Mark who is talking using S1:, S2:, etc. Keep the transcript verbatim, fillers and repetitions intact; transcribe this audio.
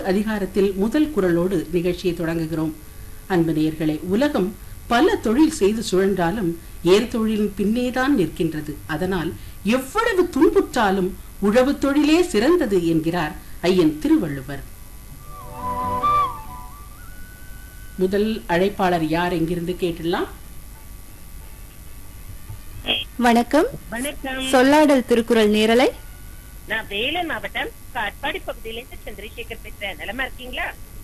S1: அதிகாரத்தில் முதல் குறளோடு நிகழ்ச்சியை தொடங்குகிறோம். அன்பு நேயர்களே, உலகம் பல தொழில் செய்து சுழன்றாலும் ஏர் தொழிலின் பின்னேதான் நிற்கின்றது. அதனால் எவ்வளவு துன்புற்றாலும் உழவு தொழிலே சிறந்தது என்கிறார் ஐயன் திருவள்ளுவர். முதல் அழைப்பாளர் யார், எங்கிருந்து கேட்டுலாம்?
S2: வணக்கம்.
S3: வணக்கம்.
S2: சொல்லாடல் திருக்குறள் நேரலை.
S3: நான் வேலூர் மாவட்டம் காட்பாடி பகுதியிலிருந்து சந்திரசேகர் பேசுறேன். நலமா இருக்கீங்களா?